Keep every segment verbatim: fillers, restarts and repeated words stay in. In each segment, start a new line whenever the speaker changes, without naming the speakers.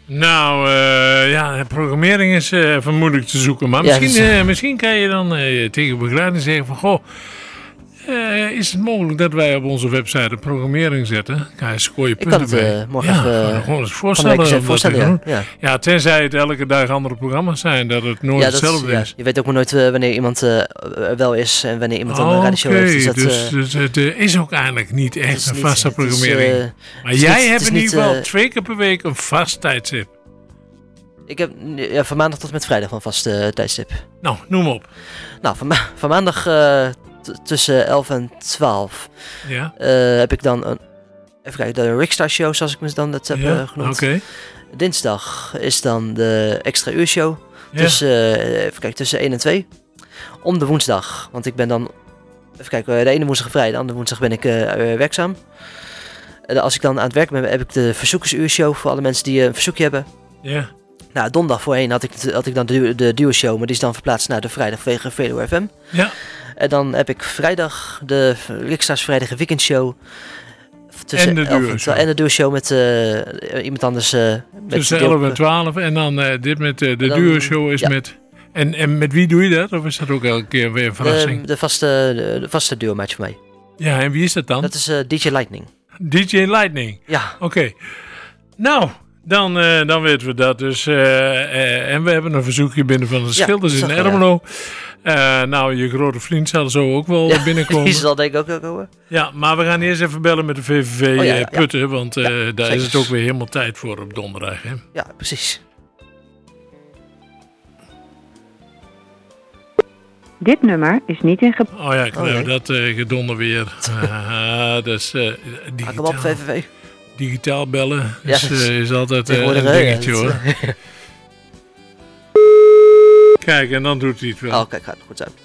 Nou, uh, ja, programmering is uh, even moeilijk te zoeken. Maar ja, misschien, dus, uh, misschien kan je dan uh, tegen begeleiding zeggen van... Goh, uh, is het mogelijk dat wij op onze website de programmering zetten? Ga je scoren punten bij.
Ik kan het uh, morgen
ja,
even...
gewoon eens voorstellen.
voorstellen ja. Ja.
ja, tenzij het elke dag andere programma's zijn. Dat het nooit
ja,
hetzelfde
is,
is.
Ja, je weet ook maar nooit uh, wanneer iemand uh, wel is en wanneer iemand dan een radioshow
okay,
heeft. Dus, dat,
dus,
uh,
dus het uh, is ook eigenlijk niet echt een
niet,
vaste programmering. Is, uh, maar jij hebt in ieder geval uh, twee keer per week een vast tijdstip.
Ik heb ja, van maandag tot met vrijdag een vast uh, tijdstip.
Nou, noem op.
Nou, van, ma- van maandag uh, t- tussen elf en twaalf
ja.
uh, heb ik dan een, even kijken, de Rickstar Show, zoals ik me dan net heb
ja,
uh, genoemd.
Okay.
Dinsdag is dan de extra uurshow,
ja.
tussen, uh, even kijken, tussen één en twee. Om de woensdag, want ik ben dan, even kijken, de ene woensdag en vrijdag, de andere woensdag ben ik uh, uh, werkzaam. Uh, als ik dan aan het werk ben, heb ik de verzoekersuurshow voor alle mensen die uh, een verzoekje hebben.
Ja.
Nou, donderdag voorheen had ik, had ik dan de, de duo-show, maar die is dan verplaatst naar de vrijdag vanwege Veluwe F M.
Ja.
En dan heb ik vrijdag de Riksdags Vrijdag Weekendshow.
En de duo-show.
En de duo-show met uh, iemand anders. Uh, met
tussen elf en twaalf en dan uh, dit met uh, de dan, duo-show is ja. met... En, en met wie doe je dat? Of is dat ook elke keer weer een verrassing?
De, de vaste, de, de vaste duo-match voor mij.
Ja, en wie is dat dan?
Dat is uh, D J Lightning.
D J Lightning?
Ja.
Oké. Okay. Nou... Dan, uh, dan weten we dat dus. Uh, uh, en we hebben een verzoekje binnen van de Schilders ja, in Ermelo. Ja. Uh, nou, je grote vriend zal zo ook wel ja, binnenkomen.
Die zal denk ik ook wel komen.
Ja, maar we gaan eerst even bellen met de V V V oh, ja, ja, Putten. Ja. Want uh, ja, daar zeker. Is het ook weer helemaal tijd voor op donderdag. Hè?
Ja, precies.
Dit nummer is niet in gebruik.
Oh ja, ik oh, dat uh, gedonder weer. Uh, dat is uh, digitaal.
Kom op, V V V.
Digitaal bellen is, ja, uh, is altijd uh, een dingetje hoor. Kijk, en dan doet hij het wel.
Oh, kijk, gaat het goed uit.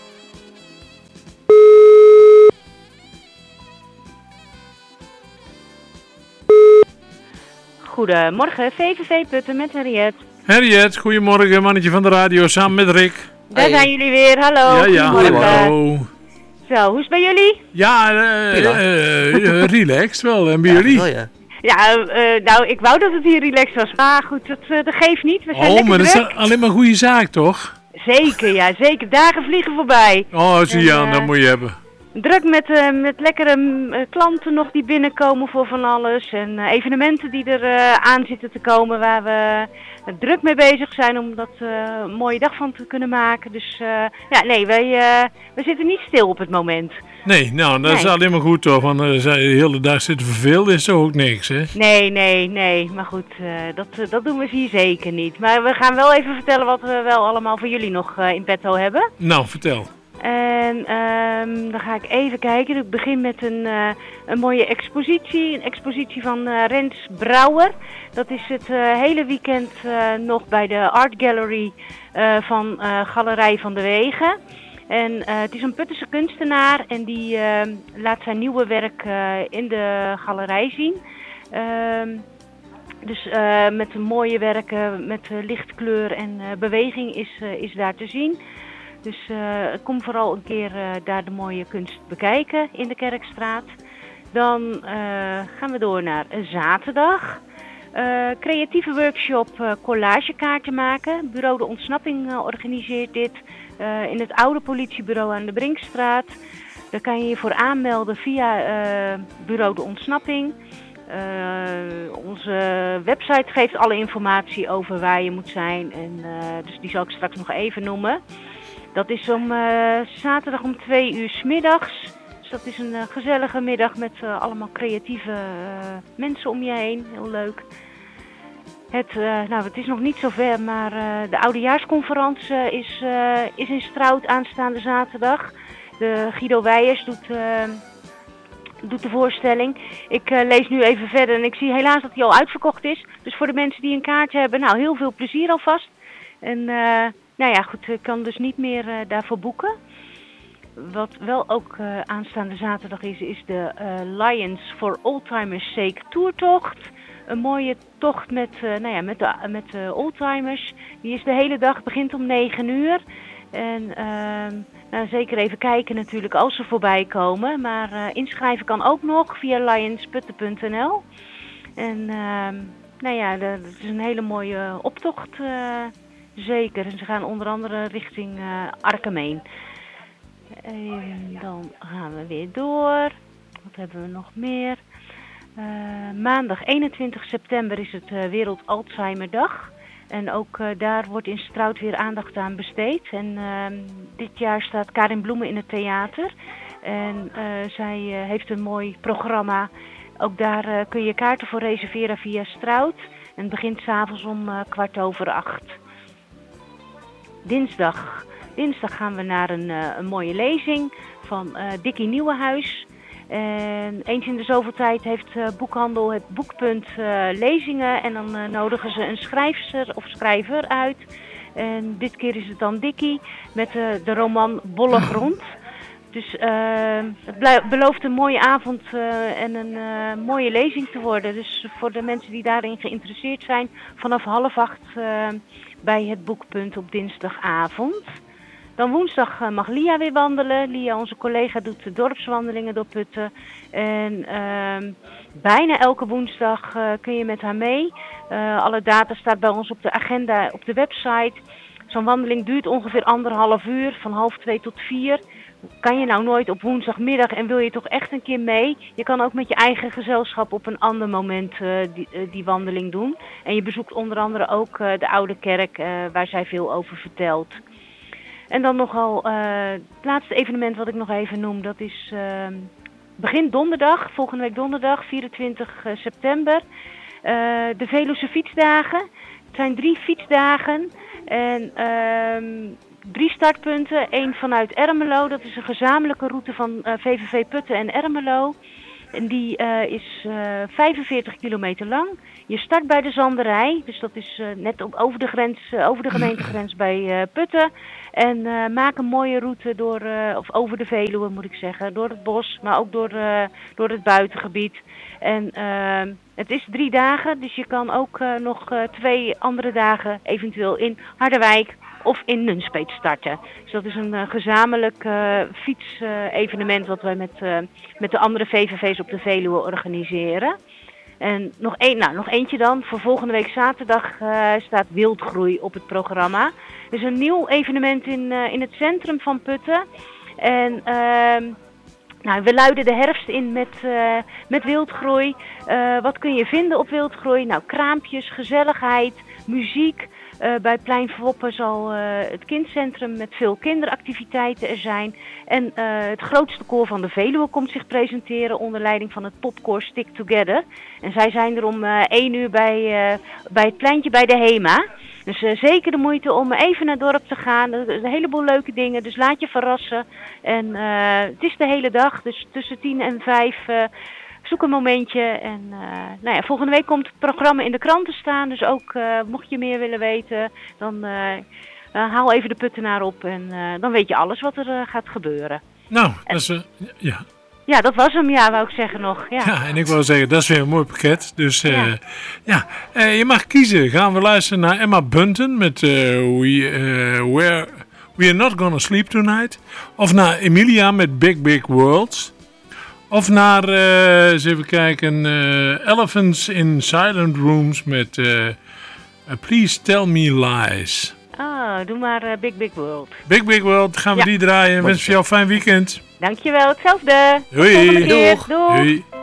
Goedemorgen, V V V Putten met Henriette.
Henriette, goedemorgen, mannetje van de radio, samen met Rick.
Daar hey. zijn jullie weer, hallo.
Ja, ja, hallo.
Zo, hoe is het bij jullie?
Ja, uh, uh, uh, relaxed wel. En bij
ja,
jullie?
Wel, ja.
Ja, uh, nou, ik wou dat het hier relaxed was. Maar goed, dat, uh, dat geeft niet. We zijn
oh, maar
druk.
dat is alleen maar een goede zaak, toch?
Zeker, ja, zeker. Dagen vliegen voorbij.
Oh, zie je aan, uh, dat moet je hebben.
Druk met, uh, met lekkere uh, klanten nog die binnenkomen voor van alles. En uh, evenementen die er uh, aan zitten te komen waar we uh, druk mee bezig zijn om dat uh, een mooie dag van te kunnen maken. Dus uh, ja, nee, wij, uh, wij zitten niet stil op het moment.
Nee, nou, dat nee. is alleen maar goed toch, want uh, de hele dag zitten verveeld is toch ook niks, hè?
Nee, nee, nee, maar goed, uh, dat, uh, dat doen we hier zeker niet. Maar we gaan wel even vertellen wat we wel allemaal voor jullie nog uh, in petto hebben.
Nou, vertel.
En um, dan ga ik even kijken. Ik begin met een, uh, een mooie expositie. Een expositie van uh, Rens Brouwer. Dat is het uh, hele weekend uh, nog bij de Art Gallery uh, van uh, Galerij van de Wegen. En uh, het is een Puttense kunstenaar en die uh, laat zijn nieuwe werk uh, in de galerij zien. Uh, dus uh, met mooie werken, met uh, lichtkleur en uh, beweging is, uh, is daar te zien. Dus uh, kom vooral een keer uh, daar de mooie kunst bekijken in de Kerkstraat. Dan uh, gaan we door naar zaterdag. Uh, creatieve workshop uh, collagekaarten maken. Bureau De Ontsnapping uh, organiseert dit uh, in het oude politiebureau aan de Brinkstraat. Daar kan je je voor aanmelden via uh, Bureau De Ontsnapping. Uh, onze website geeft alle informatie over waar je moet zijn. En, uh, dus die zal ik straks nog even noemen. Dat is om uh, zaterdag om twee uur 's middags. Dus dat is een uh, gezellige middag met uh, allemaal creatieve uh, mensen om je heen. Heel leuk. Het, uh, nou, het is nog niet zo ver, maar uh, de oudejaarsconferentie uh, is, uh, is in Strout aanstaande zaterdag. De Guido Weijers doet, uh, doet de voorstelling. Ik uh, lees nu even verder en ik zie helaas dat hij al uitverkocht is. Dus voor de mensen die een kaartje hebben, nou, heel veel plezier alvast. En... Uh, Nou ja, goed, ik kan dus niet meer uh, daarvoor boeken. Wat wel ook uh, aanstaande zaterdag is, is de uh, Lions for Oldtimers Sake toertocht. Een mooie tocht met, uh, nou ja, met de met de oldtimers. Die is de hele dag, begint om negen uur. En uh, nou, zeker even kijken natuurlijk als ze voorbij komen. Maar uh, inschrijven kan ook nog via lions putten punt n l. En uh, nou ja, de, het is een hele mooie optocht, uh, zeker. En ze gaan onder andere richting uh, Arkhemeen. En dan gaan we weer door. Wat hebben we nog meer? Uh, maandag eenentwintig september is het uh, Wereld Alzheimerdag. En ook uh, daar wordt in Strout weer aandacht aan besteed. En uh, dit jaar staat Karin Bloemen in het theater. En uh, zij uh, heeft een mooi programma. Ook daar uh, kun je kaarten voor reserveren via Strout. En het begint 's avonds om uh, kwart over acht. Dinsdag. Dinsdag gaan we naar een, uh, een mooie lezing van uh, Dickie Nieuwenhuis. En eens in de zoveel tijd heeft uh, boekhandel het boekpunt uh, lezingen. En dan uh, nodigen ze een schrijfster of schrijver uit. En dit keer is het dan Dickie met uh, de roman Bolle Grond. Dus uh, het blij- belooft een mooie avond uh, en een uh, mooie lezing te worden. Dus voor de mensen die daarin geïnteresseerd zijn, vanaf half acht uh, bij het boekpunt op dinsdagavond. Dan woensdag uh, mag Lia weer wandelen. Lia, onze collega, doet de dorpswandelingen door Putten. En uh, bijna elke woensdag uh, kun je met haar mee. Uh, alle data staat bij ons op de agenda op de website. Zo'n wandeling duurt ongeveer anderhalf uur, van half twee tot vier. Kan je nou nooit op woensdagmiddag en wil je toch echt een keer mee? Je kan ook met je eigen gezelschap op een ander moment uh, die, uh, die wandeling doen. En je bezoekt onder andere ook uh, de Oude Kerk, uh, waar zij veel over vertelt. En dan nogal uh, het laatste evenement wat ik nog even noem, dat is uh, begin donderdag, volgende week donderdag, vierentwintig september. Uh, de Veluwse Fietsdagen. Het zijn drie fietsdagen en uh, drie startpunten. Eén vanuit Ermelo, dat is een gezamenlijke route van uh, V V V Putten en Ermelo. En die uh, is uh, vijfenveertig kilometer lang. Je start bij de Zanderij, dus dat is uh, net op, over, de grens, uh, over de gemeentegrens bij uh, Putten. En uh, maak een mooie route door, uh, of over de Veluwe moet ik zeggen, door het bos, maar ook door, uh, door het buitengebied. En uh, het is drie dagen, dus je kan ook uh, nog uh, twee andere dagen eventueel in Harderwijk of in Nunspeet starten. Dus dat is een uh, gezamenlijk uh, fietsevenement uh, wat wij met, uh, met de andere V V V's op de Veluwe organiseren. En nog, een, nou, nog eentje dan. Voor volgende week zaterdag uh, staat Wildgroei op het programma. Het is een nieuw evenement in, uh, in het centrum van Putten. En uh, nou, we luiden de herfst in met, uh, met Wildgroei. Uh, wat kun je vinden op Wildgroei? Nou, kraampjes, gezelligheid, muziek. Uh, bij Plein Foppen zal uh, het kindcentrum met veel kinderactiviteiten er zijn. En uh, het grootste koor van de Veluwe komt zich presenteren onder leiding van het popkoor Stick Together. En zij zijn er om uh, één uur bij, uh, bij het pleintje bij de Hema. Dus uh, zeker de moeite om even naar het dorp te gaan. Er zijn een heleboel leuke dingen, dus laat je verrassen. En uh, het is de hele dag, dus tussen tien en vijf... Uh, Zoek een momentje en uh, nou ja, volgende week komt het programma in de krant te staan. Dus ook uh, mocht je meer willen weten, dan uh, uh, haal even de Puttenaar op en uh, dan weet je alles wat er uh, gaat gebeuren.
Nou, dat is... Uh, ja.
Ja, dat was hem, ja, wou ik zeggen nog. Ja,
ja en ik wou zeggen, dat is weer een mooi pakket. Dus uh, ja,
ja
uh, je mag kiezen. Gaan we luisteren naar Emma Bunton met uh, we, uh, Where We Are Not Gonna Sleep Tonight. Of naar Emilia met Big Big Worlds. Of naar, uh, eens even kijken, uh, Elephants in Silent Rooms met uh, uh, Please Tell Me Lies.
Ah, doe maar uh, Big Big World.
Big Big World, gaan we ja. die draaien. Wens voor jou een fijn weekend.
Dankjewel, hetzelfde.
Doei.
Tot volgende keer. Doei. Doei.